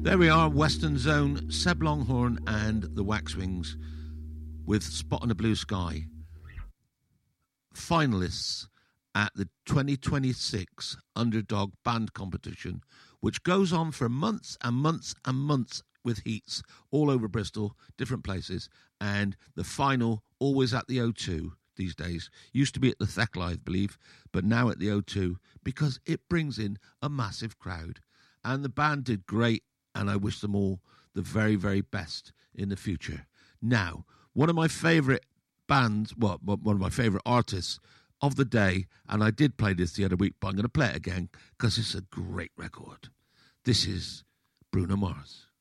There we are, Western Zone, Seb Longhorn and the Waxwings with Spot on the Blue Sky. Finalists at the 2026 Underdog Band Competition, which goes on for months and months and months with heats all over Bristol, different places, and the final always at the O2 these days. Used to be at the Thekla, I believe, but now at the O2 because it brings in a massive crowd. And the band did great, and I wish them all the very, very best in the future. Now, one of my favourite bands, well, one of my favourite artists of the day, and I did play this the other week, but I'm going to play it again because it's a great record. This is Bruno Mars.